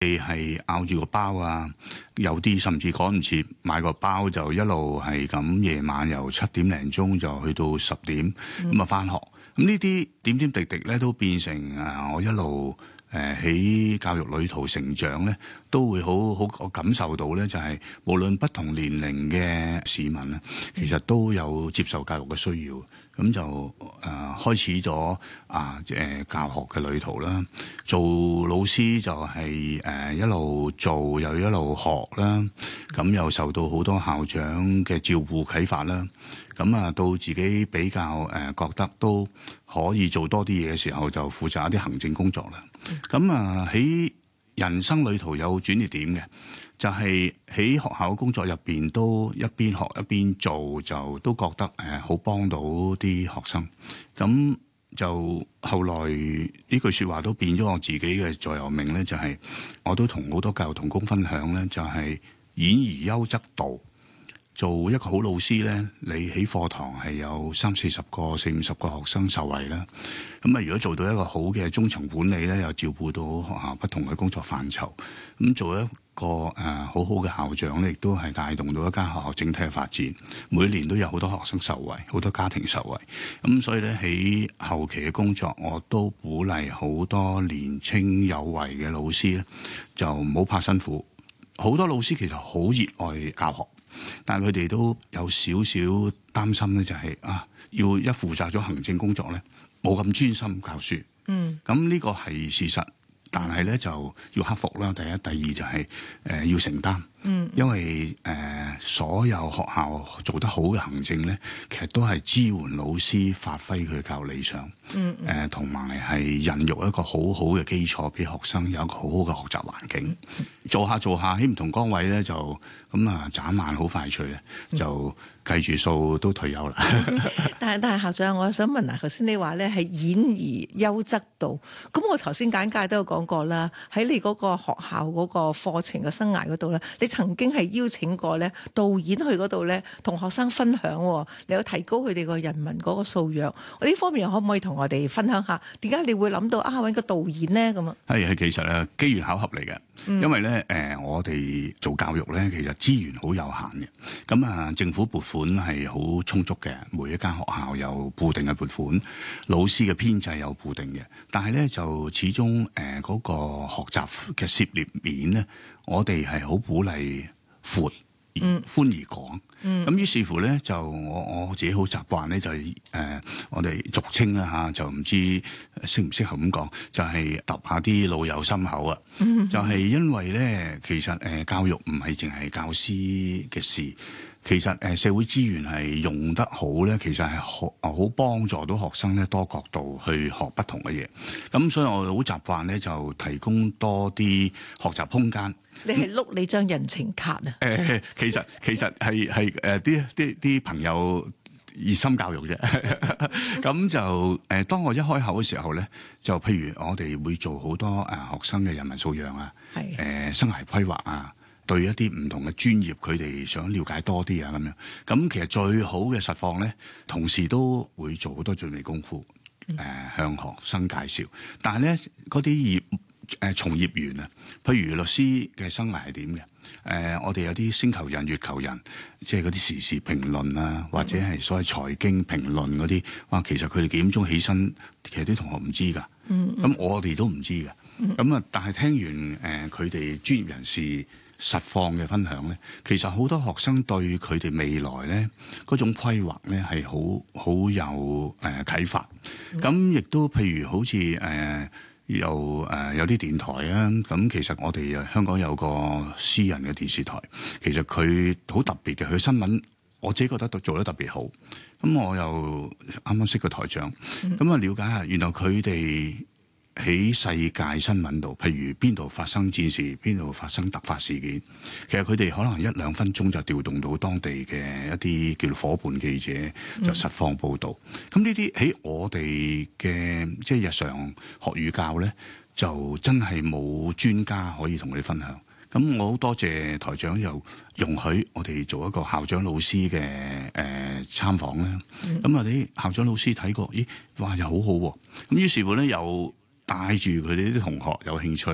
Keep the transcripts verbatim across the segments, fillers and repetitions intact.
你係咬住個包啊，有啲甚至趕唔切買個包就一路係咁夜晚由七點零鐘就去到十點咁啊返學。咁呢啲點點滴滴咧都變成啊我一路誒喺教育旅途成長咧，都會好好感受到咧，就係無論不同年齡嘅市民咧，其實都有接受教育嘅需要。咁就誒、呃、開始咗啊誒教學嘅旅途啦，做老師就係、是、誒、呃、一路做又一路學啦，咁又受到好多校長嘅照顧啟發啦，咁啊到自己比較誒、呃、覺得都可以做多啲嘢嘅時候，就負責一啲行政工作啦。咁啊喺人生旅途有轉捩點嘅。就係喺學校嘅工作入邊，都一邊學一邊做，就都覺得誒好幫到啲學生。咁就後來呢句説話都變咗我自己嘅座右銘咧，就係、是、我都同好多教育同工分享咧，就係、是、演而優則導。做一個好老師咧，你喺課堂係有三四十個、四五十個學生受惠啦。咁啊，如果做到一個好嘅中層管理咧，又照顧到學校不同嘅工作範疇，咁做一個誒、呃、好好嘅校長咧，亦都係帶動到一間學校整體嘅發展。每年都有好多學生受惠，好多家庭受惠。咁所以咧喺後期嘅工作，我都鼓勵好多年青有為嘅老師咧，就唔好怕辛苦。好多老師其實好熱愛教學。但係佢哋都有少少擔心咧，就係啊，要一負責咗行政工作咧，冇咁專心教書。嗯，咁呢個係事實，但係咧就要克服啦。第一、第二就係、是、誒、呃、要承擔。嗯，因為誒、呃、所有學校做得好嘅行政咧，其實都係支援老師發揮佢嘅教育理想。嗯，誒同埋係孕育一個好好嘅基礎俾學生有一個好好嘅學習環境。嗯、做下做下喺唔同崗位咧，就咁啊眨眼好快脆咧，就計住數都退休啦。 但係但係校長，我想問啊，頭先你話咧係演而優則導，咁我頭先簡介都有講過啦，喺你嗰個學校嗰個課程嘅生涯嗰度咧，你曾經係邀請過咧導演去嗰度咧，同學生分享，你有提高佢哋個人文嗰個素養。我呢方面可唔可以同我哋分享下？點解你會諗到啊揾個導演咧咁啊？ 係係其實咧機緣巧合嚟嘅，嗯、因為咧誒、呃、我哋做教育咧，其實資源好有限嘅。咁啊，政府撥款係好充足嘅，每一間學校有固定嘅撥款，老師嘅編制有固定嘅。但係咧就始終誒嗰、呃那個學習嘅涉獵面咧，我哋係好鼓勵闊。嗯，寬而廣，嗯，咁於是乎咧，就我我自己好習慣咧，就係、是、誒、呃，我哋俗稱啦嚇，就唔知適唔適合咁講，就係揼下啲老友心口啊，嗯、就係因為咧，其實誒、呃、教育唔係淨係教師嘅事。其實誒社會資源係用得好咧，其實係好好幫助到學生咧多角度去學不同嘅嘢。咁所以我好習慣咧就提供多啲學習空間。 你係碌你張人情卡啊？誒、 呃，其實其實係係誒啲啲啲朋友熱心教育啫。咁就誒、呃，當我一開口嘅時候咧，就譬如我哋會做好多誒、呃、學生嘅人文素養啊，誒的、呃、生涯規劃啊。對一啲唔同嘅專業，佢哋想了解多啲啊，咁樣咁其實最好嘅實況咧，同時都會做好多準備功夫，誒、呃、向學生介紹。但係咧，嗰啲業誒、呃、從業員啊，譬如律師嘅生涯係點嘅？誒、呃，我哋有啲星球人、月球人，即係嗰啲時事評論啊，或者係所謂財經評論嗰啲，哇！其實佢哋幾點鐘起身，其實啲同學唔知㗎。嗯，咁我哋都唔知㗎。咁啊，但係聽完誒佢哋專業人士實況嘅分享咧，其實好多學生對佢哋未來咧嗰種規劃咧係好好有誒啟發。咁亦、嗯、都譬如好似誒、呃、有誒、呃、有啲電台啊，咁其實我哋香港有個私人嘅電視台，其實佢好特別嘅，佢新聞我自己覺得做得特別好。咁我又啱啱識個台長，咁啊了解下，原來佢哋喺世界新聞度，譬如邊度發生戰事，邊度發生突發事件，其實佢哋可能一兩分鐘就調動到當地嘅一啲叫做夥伴記者，就實況報導。咁呢啲喺我哋嘅即係日常學與教咧，就真係冇專家可以同佢哋分享。咁我好多謝台長又容許我哋做一個校長老師嘅誒、呃、參訪啦。咁啊啲校長老師睇過，咦，哇又好好喎！咁於是乎咧又帶住佢哋啲同學有興趣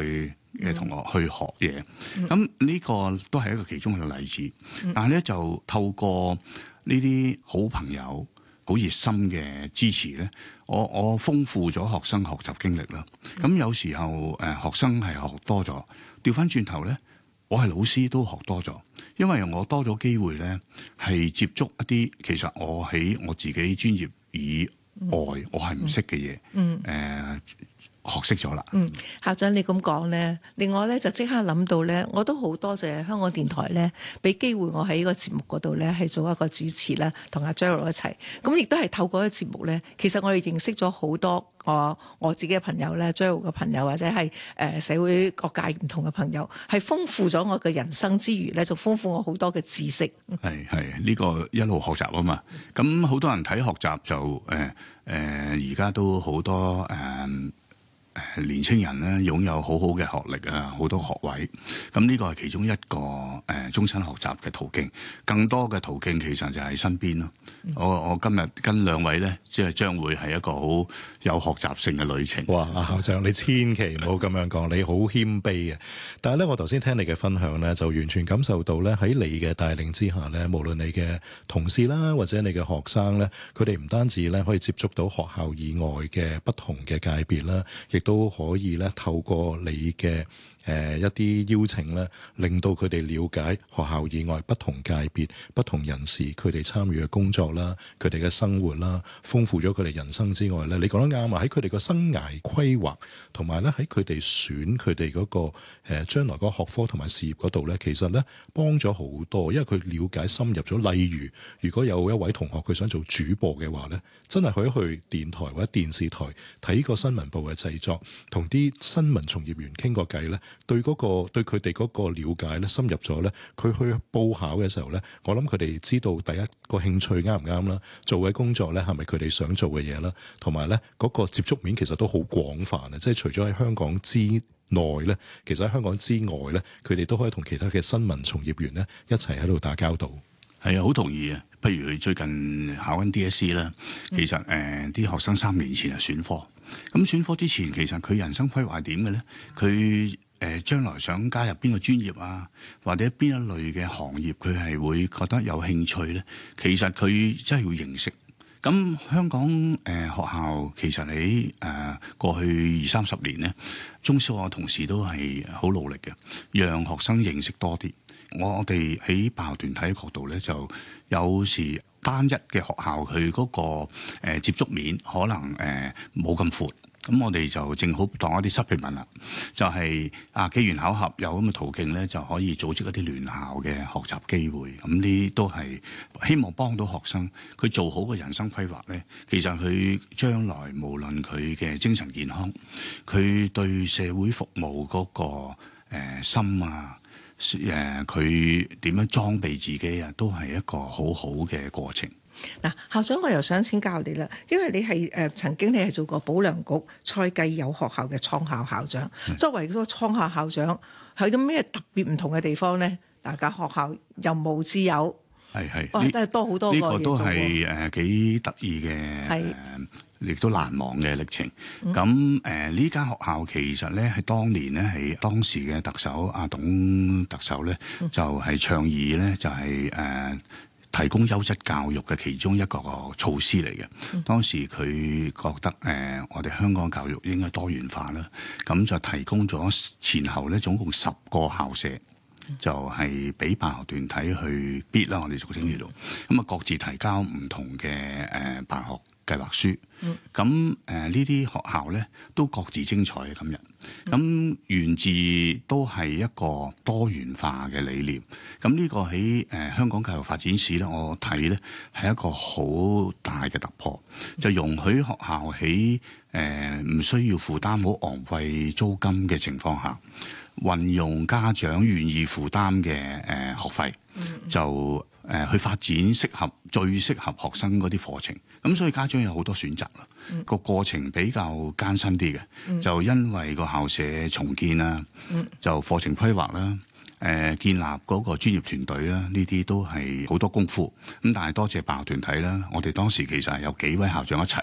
嘅同學去學嘢。咁呢個都係一個其中嘅例子。但係咧就透過呢啲好朋友好熱心嘅支持咧，我我豐富咗學生學習經歷啦。咁有時候誒、呃、學生係學多咗，調翻轉頭咧，我係老師都學多咗，因為我多咗機會咧係接觸一啲其實我喺我自己專業以外我係唔識嘅嘢，誒、 嗯。 呃學識咗啦。 嗯，校長你咁講咧，令我咧就即刻諗到咧，我都好多謝香港電台咧，俾機會我喺呢個節目嗰度咧係做一個主持啦，同阿 Gerald 一齊。咁亦都係透過呢個節目咧，其實我哋認識咗好多我我自己嘅朋友咧 Gerald 嘅朋友或者係誒社會各界唔同嘅朋友，係豐富咗我嘅人生之餘咧，仲豐富我好多嘅知識。 係係呢個一路學習啊嘛。咁好多人睇學習就誒誒，而家都好多誒。呃年青人咧擁有好好嘅學歷啊，好多學位，咁呢個係其中一個誒終身學習嘅途徑。更多嘅途徑其實就係身邊咯。嗯、我我今日跟兩位咧，即係將會係一個好有學習性嘅旅程。 哇！校長你千祈唔好咁樣講，你好謙卑嘅。但係咧，我頭先聽你嘅分享咧，就完全感受到咧喺你嘅帶領之下咧，無論你嘅同事啦，或者你嘅學生咧，佢哋唔單止咧可以接觸到學校以外嘅不同嘅界別啦，亦都可以咧透過你嘅誒、呃、一啲邀請咧，令到佢哋了解學校以外不同界別、不同人士佢哋參與嘅工作啦、佢哋嘅生活啦，豐富咗佢哋人生之外咧，你講得啱啊！喺佢哋個生涯規劃同埋咧喺佢哋選佢哋嗰個誒、呃、將來嗰個學科同埋事業嗰度咧，其實咧幫咗好多，因為佢了解深入咗。例如，如果有一位同學佢想做主播嘅話咧，真係可以去電台或者電視台睇個新聞部嘅製作，同啲新聞從業員傾個偈咧，對嗰、嗰個對佢哋嗰個了解咧深入咗咧，佢去報考嘅時候咧，我諗佢哋知道第一個興趣啱唔啱啦，做嘅工作咧係咪佢哋想做嘅嘢啦，同埋咧嗰個接觸面其實都好廣泛啊！即係除咗喺香港之內咧，其實喺香港之外咧，佢哋都可以同其他嘅新聞從業員咧一齊喺度打交道。 係啊，好同意啊！譬如最近考緊 D S E 啦，其實誒啲、呃、學生三年前係選科，咁選科之前其實佢人生規劃係點嘅咧？佢誒將來想加入邊個專業啊，或者邊一類嘅行業，佢係會覺得有興趣咧。其實佢真係要認識。咁香港誒、呃、學校其實喺誒、呃、過去二三十年咧，中小學同事都係好努力嘅，讓學生認識多啲。我哋喺辦學團體嘅角度咧，就有時單一嘅學校佢嗰、那個誒、呃、接觸面可能誒冇咁闊，咁我哋就正好當一啲 supplement啦，就係、是、啊機緣巧合有咁嘅途徑咧，就可以組織一啲聯校嘅學習機會。咁呢都係希望幫到學生佢做好個人生規劃咧。其實佢將來無論佢嘅精神健康，佢對社會服務嗰、那個誒、呃、心啊。誒佢點樣裝備自己啊，都係一個好好嘅過程。 嗱，校長我又想請教你啦，因為你係誒、呃、曾經你係做過保良局蔡繼有學校嘅創校校長，是作為嗰個創校校長，係啲咩特別唔同嘅地方咧？大家學校任務之有。係係，哇！真係多好多個嘢做。呢個都係誒幾得意嘅，誒亦都難忘嘅歷程。咁誒呢間學校其實咧係當年咧係當時嘅特首阿董特首咧就係倡議咧就係誒提供優質教育嘅其中一個措施嚟嘅。當時佢覺得誒我哋香港教育應該多元化啦，咁就提供咗前後咧總共十個校舍。就係俾辦學團體去 bid 啦，我哋俗稱叫做咁啊，各自提交唔同嘅誒辦學計劃書。咁誒呢啲學校咧都各自精彩嘅今日。咁源自都係一個多元化嘅理念。咁呢個喺誒、呃、香港教育發展史咧，我睇咧係一個好大嘅突破，就容許學校喺誒唔需要負擔好昂貴租金嘅情況下，運用家長願意負擔嘅誒、呃、學費，就誒、呃、去發展適合最適合學生嗰啲課程。咁所以家長有好多選擇啦。個、嗯、過程比較艱辛啲嘅，嗯、就因為個校舍重建啦，嗯、就課程規劃啦，誒、呃、建立嗰個專業團隊啦，呢啲都係好多功夫。咁但係多謝辦學團體啦，我哋當時其實係有幾位校長一齊嘅。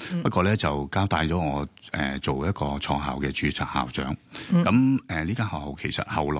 不過咧就交代咗我誒、呃、做一個創校嘅註冊校長。咁誒呢間學校其實後來